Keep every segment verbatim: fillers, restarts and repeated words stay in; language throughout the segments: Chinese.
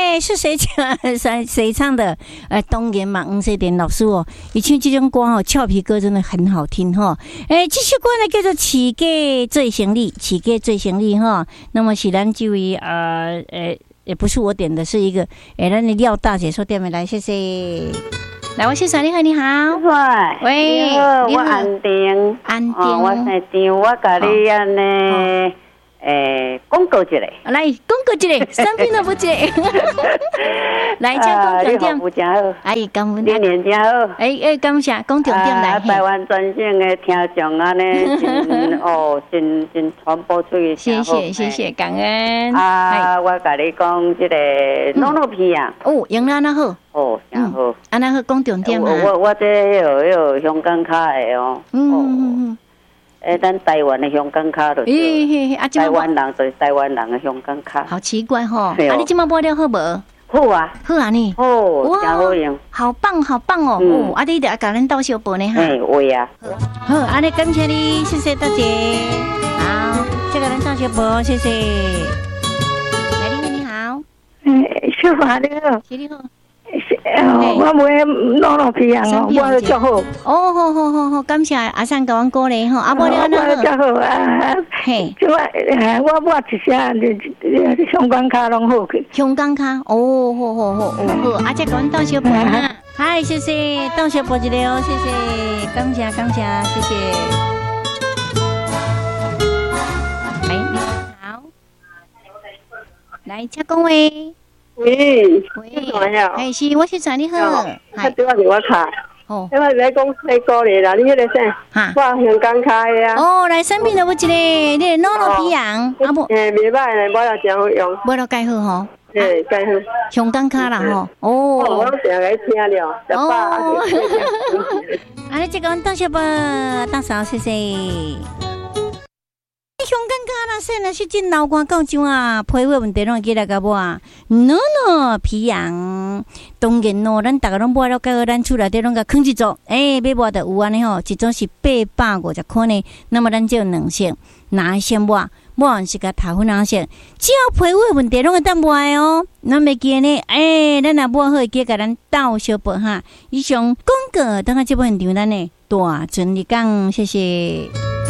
哎，是谁唱？谁谁唱的？呃，当然嘛，黄世典老师哦，以前这种歌哦，俏皮歌真的很好听哈。哎，这首歌呢叫做《起价最行李》，起价最行李哈。那么是咱这位呃呃，也不是我点的，是一个哎，咱的廖大姐说点的来，谢谢。来，我先生你好，你好，喂， 你好，我安定， 安定， 哦、我姓张，我甲你安尼。诶，广告一下， 来广告一下，三品都不接。来，请讲重点。 你真好， 哎，感恩。 你念真好。 哎哎，感谢，讲重点来。 台湾全省的听众安尼，真哦，真真传播出去。 谢谢谢谢，感恩。 啊，我甲你讲这个诺诺皮啊。 哦，用了那好。 哦，真好。 安那好，讲重点啊。 我我这有有香港卡的哦。 嗯嗯嗯。 诶，咱台湾的香港卡就是，台湾人就是台湾人的香港卡。 好奇怪吼！啊，你今麦买了好无？ 好啊， 好啊你。 哦，真好用。 好棒，好棒哦！哦，啊，你得甲咱倒小杯呢哈。 哎，会啊。 好，安尼感谢你，谢谢大姐。好，再给咱倒小杯，谢谢。来，你好，你好。 哎，师傅你好。 你好。 我买诺诺皮啊，我就好。哦， 好好好好，感谢阿三甲阮鼓励吼，阿无了那好。我就好啊，嘿，即我我买一些香港卡拢好去。 香港卡，哦，好好好，哦好，阿姐甲阮倒小杯哈，嗨，谢谢，倒小杯一个哦，谢谢，感谢感谢，谢谢。哎，你好，来，请讲话。 喂， 喂，哎，是，我是找你好， 他对我电话卡，哦，因为你讲你过来啦，你迄个啥？哈，我香港卡的啊。 哦，来产品都有一个，你诺诺皮羊，啊不， 诶，袂歹嘞，我也真好用， 我都介好吼， 诶，介好， 香港卡啦吼，哦， 我成日来听了， 哦，啊，你这个当小宝，当嫂，谢谢。香港卡啦，说那是真老官讲怎啊？批货问题拢记来个无啊？诺诺皮羊，当然咯，咱大家拢买了，介好咱厝内底拢甲放一组，诶，买无就有安尼吼，一组是八百五十块呢。那么咱就有两色，哪一先买？买是甲头粉红色，只要批货问题拢会当买哦。咱袂记呢，诶，咱若买好会记甲咱倒小报哈。以上广告，等下这部现场咱呢大全力讲，谢谢。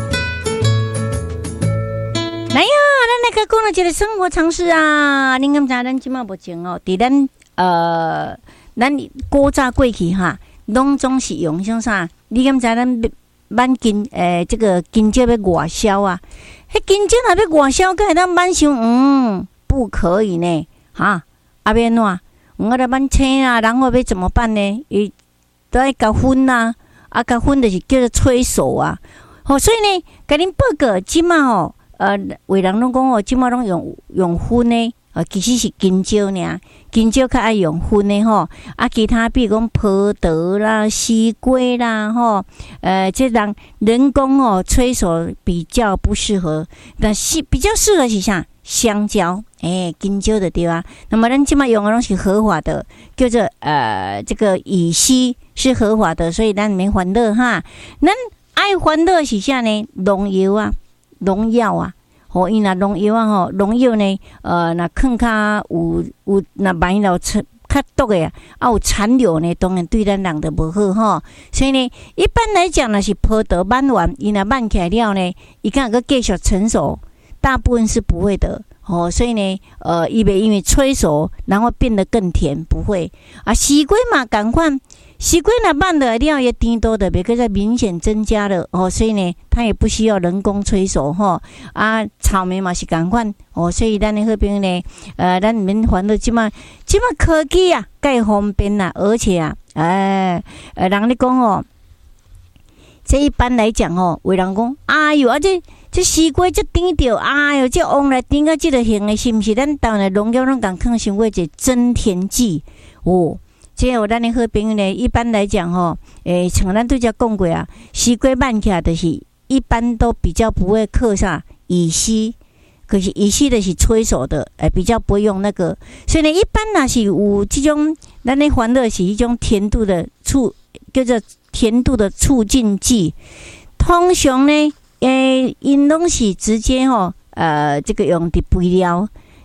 来呀，咱来个讲了一个生活常识啊！恁敢知咱即马目前哦，伫咱呃，咱古早过去哈，拢总是用像啥？你敢知咱挽金诶，这个金蕉要外销啊？迄金蕉若要外销，敢会当挽伤黄？不可以呢，哈！啊，要安怎？我来挽青啊，然后要怎么办呢？伊都爱甲粉呐，啊，甲粉就是叫做催熟啊。好，所以呢，甲恁报告即马哦。呃，有人拢讲哦，即马拢用用粉呢，呃，其实是金蕉呢，金蕉较爱用粉呢吼，啊，其他比如讲葡萄啦、西瓜啦吼，呃，这人人工哦催熟比较不适合，但是比较适合是啥？香蕉，诶、欸，金蕉的对吧？那么咱即马用的拢是合法的，叫做呃这个乙烯是合法的，所以咱没烦恼哈。咱爱烦恼是啥呢？农药啊。农药啊，吼，伊若农药啊，吼，农药呢，呃，若放较有有，若买了较毒的啊，啊有残留呢，当然对咱人就无好吼。所以呢，一般来讲呢是葡萄挽完，伊若挽起来了呢，伊敢个继续成熟，大部分是不会的。哦，所以呢，呃，伊袂因为催熟，然后变得更甜，不会啊。西瓜嘛，赶快。西瓜若挽了了，也甜度的别个在明显增加了哦，所以呢，它也不需要人工催熟哈。啊，草莓嘛是共款哦，所以咱的好朋友呢，呃，咱免烦恼，即马即马科技啊，介方便啦，而且啊，哎，呃，人咧讲哦，这一般来讲哦，有人讲，哎哟，啊这这西瓜这甜着，哎哟，这往来甜到这个形的，是毋是？咱当然农药拢共放伤过一增甜剂哦。即有咱的好朋友呢，一般来讲吼，诶，像咱对遮讲过啊，西瓜挽起来就是一般都比较不会刻上乙烯，可是乙烯的是催熟的，诶，比较不会用那个，所以呢，一般若是有这种咱的欢乐是一种甜度的促，叫做甜度的促进剂，通常呢，诶，因拢是直接吼，呃，这个用伫肥料。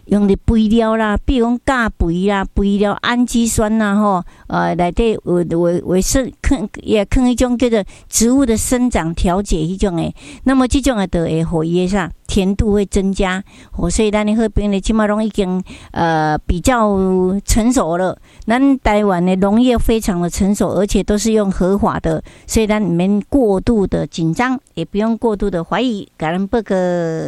用的肥料啦，比如讲钾肥啦、肥料氨基酸啦，吼，呃，内底为为为生，坑也坑一种叫做植物的生长调节一种诶。那么这种诶，就会互伊啥甜度会增加，哦，所以咱的河边呢，起码拢已经呃比较成熟了。咱台湾的农业非常的成熟，而且都是用合法的，所以咱唔免过度的紧张，也不用过度的怀疑。感恩报告。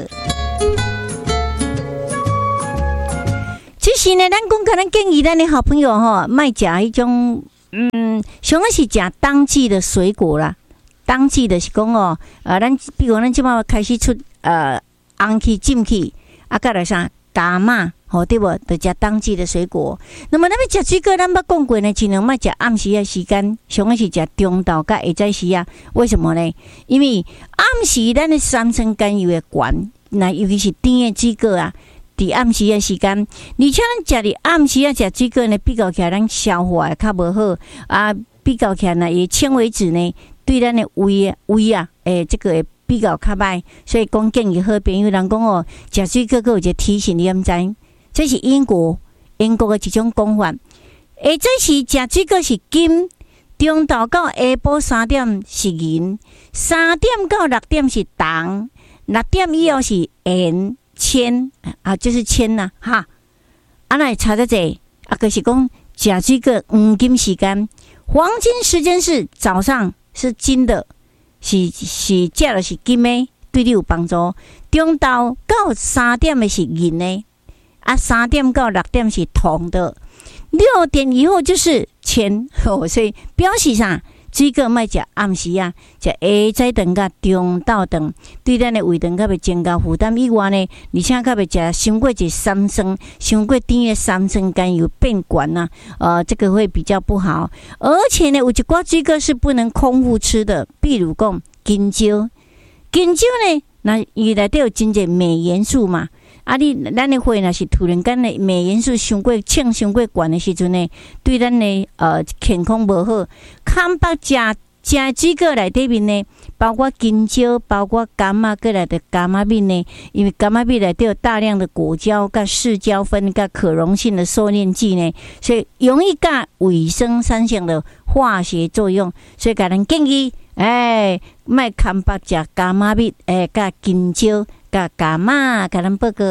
其实呢，咱讲可能建议咱的好朋友吼，卖食迄种，嗯，上个是食当季的水果啦。当季的是讲哦，呃，咱比如咱即马开始出呃红起、浸起，啊，再来啥柑仔，吼对无？就食当季的水果。那么咱要食水果，咱捌讲过呢，尽量莫食暗时的时间，上个是食中昼甲下早时啊。为什么呢？因为暗时咱的三酸甘油会悬，那尤其是甜的水果啊。伫暗时的时间，而且咱食伫暗时啊食水果呢，比较起来咱消化会较无好啊，比较起来呢，伊纤维质呢，对咱的胃啊胃啊，诶，这个会比较较歹，所以讲建议好朋友人讲哦，食水果有一个提醒你毋知，这是英国英国的一种讲法。诶，这是食水果是金，中昼到下晡三点是银，三點到六點是銅，六點以後是鉛。铅啊，就是铅呐、啊，哈，啊那差得济，啊，可是讲食水果黄金时间，黄金时间是早上是金的，是是食的是金的，对你有帮助。中昼到三点的是银的，啊，三点到六点是铜的，六点以后就是铅，哦，所以表示啥？水果莫食暗时啊，食下早顿甲中昼顿，对咱的胃肠较袂增加负担以外呢，而且较袂食伤过一三酸、伤过甜的三酸甘油变悬呐，呃，这个会比较不好。而且呢，有一寡水果是不能空腹吃的，比如讲金蕉，金蕉呢，那伊内底有真侪镁元素嘛。啊你，你咱的血若是突然间的镁元素伤过称伤过悬的时阵呢，对咱的呃健康无好。看北食食水果内底面呢，包括金蕉，包括柑仔，过来的柑仔面呢，因为柑仔面内底有大量的果胶、甲视胶酚、甲可溶性的收敛剂呢，所以容易甲维生三项的化学作用，所以甲人建议，哎，莫看北食柑仔面，哎，甲金蕉。甲柑仔，甲咱报告。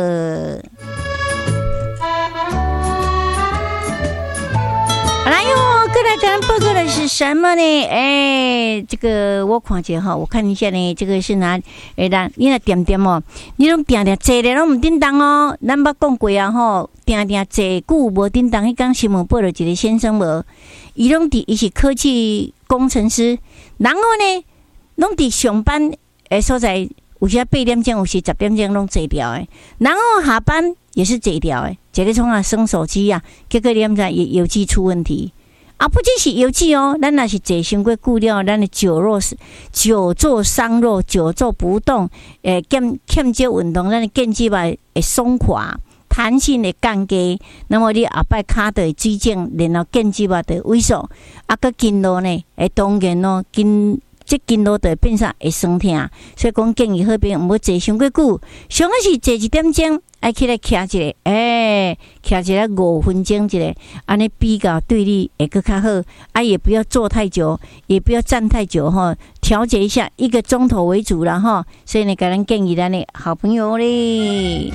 来哟，过来甲咱报告的是什么呢？哎，这个我看一下哈，我看一下呢，这个是哪？哎，咱你那点点哦，你拢定定坐咧，拢唔叮当哦。咱捌讲过啊吼，定定坐久无叮当。迄讲新闻报了一个先生无，伊拢伫伊是科技工程师，然后呢，拢伫上班诶所在。有些八点钟，有时十点钟拢坐掉诶，然后下班也是坐掉诶。这个从啊生手机啊，结果你毋知油油脂出问题啊，不只是油脂哦，咱若是坐伤过久了，咱的久坐久坐伤肉，久坐不动，诶，欠欠少运动，咱的腱肌vai会松垮，弹性会降低，那么你后摆骹就会水肿，然后腱肌vai就萎缩，啊，个筋络呢，会当然哦，筋。这筋络就变啥会酸痛，所以讲建议好朋友毋好坐伤过久，上个是坐一点钟，爱起来徛一个，诶，徛一个五分钟一个，安尼比较对你会更较好。啊，也不要坐太久，也不要站太久哈，调节一下，一个钟头为主啦哈。所以呢，个人建议咱的好朋友咧。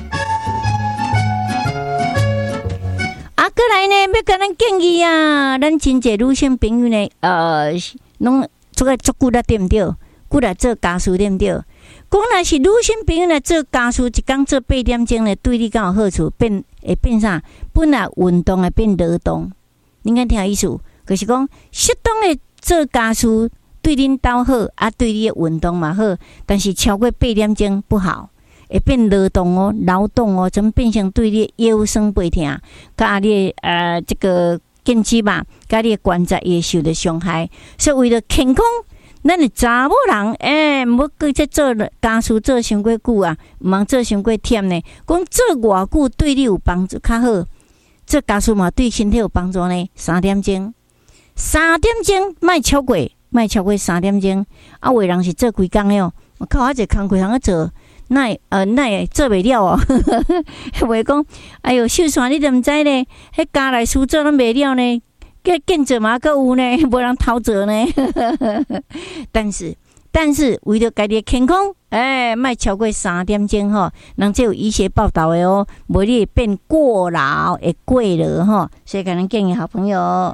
啊，过来呢，要个人建议啊，咱真侪女性朋友呢，呃，拢。做个足久啦，对毋对？久来做家事，对毋对？讲若是女性朋友来做家事，一工做八点钟呢，对你敢有好处？变会变啥？本来运动会变劳动。你敢听意思？就是讲适当的做家事对恁兜好，啊对你的运动嘛好。但是超过八点钟不好，会变劳动哦，劳动哦，怎变成对你的腰酸背痛，甲你呃这个。腱肌吧，甲你的关节也受到伤害，所以为了健康，咱的查某人，诶、欸，唔好搁再做家事做伤过久啊，唔通做伤过忝呢。讲做偌久对你有帮助较好，做家事嘛对身体有帮助呢。三点钟，三点钟莫超过，莫超过三点钟。啊，有的人是做规工了，靠，我一工课通去做， 那呃那做袂了哦，话讲，哎哟，秀山你都毋知咧，迄家内事做拢袂了呢，计建做嘛阁有呢，无人偷做呢。但是但是为着家己的健康，哎，莫超过三点钟吼，人这有医学报道的哦，无你会变过劳会过了吼，所以可能建议好朋友。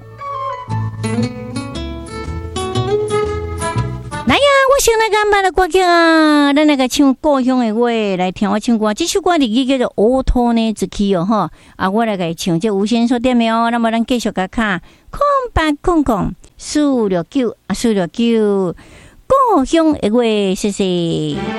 来呀！我先来安排的歌曲啊，咱来个唱故乡的话来听我唱歌。这首歌的语叫做《乌托呢之气》哦吼啊，我来个唱这无线所点的哦。那么咱继续甲看空八空空四六九啊四六九故乡的话，谢谢。